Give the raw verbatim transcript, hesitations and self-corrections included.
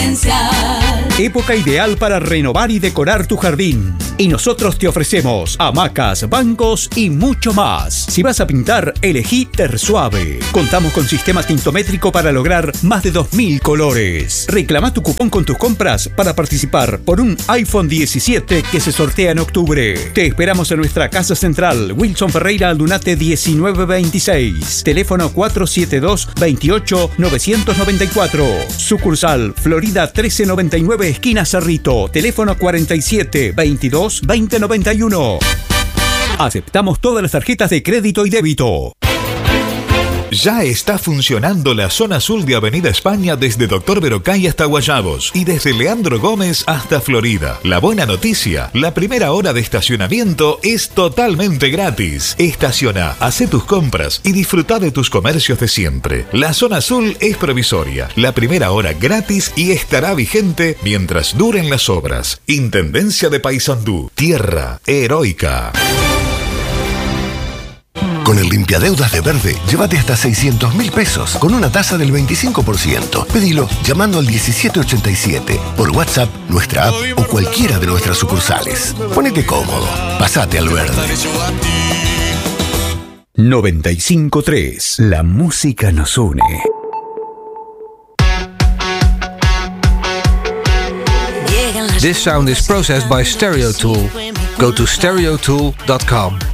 Residencial. Época ideal para renovar y decorar tu jardín. Y nosotros te ofrecemos hamacas, bancos y mucho más. Si vas a pintar, elegí Tersuave. Contamos con sistema tintométrico para lograr más de dos mil colores. Reclama tu cupón con tus compras para participar por un iPhone diecisiete que se sortea en octubre. Te esperamos en nuestra casa central, Wilson Ferreira Aldunate diecinueve veintiséis. Teléfono cuatro siete dos, veintiocho, novecientos noventa y cuatro. Sucursal Florida trece noventa y nueve, esquina Cerrito. Teléfono cuarenta y siete, veintidós, veinte noventa y uno. Aceptamos todas las tarjetas de crédito y débito. Ya está funcionando la zona azul de Avenida España desde Doctor Verocay hasta Guayabos y desde Leandro Gómez hasta Florida. La buena noticia, la primera hora de estacionamiento es totalmente gratis. Estaciona, hace tus compras y disfruta de tus comercios de siempre. La zona azul es provisoria, la primera hora gratis y estará vigente mientras duren las obras. Intendencia de Paysandú, tierra heroica. Con el limpiadeudas de Verde, llévate hasta seiscientos mil pesos con una tasa del veinticinco por ciento. Pedilo llamando al diecisiete ochenta y siete, por WhatsApp, nuestra app o cualquiera de nuestras sucursales. Ponete cómodo, pasate al Verde. noventa y cinco tres. La música nos une. This sound is processed by Stereo Tool. Go to stereo tool dot com.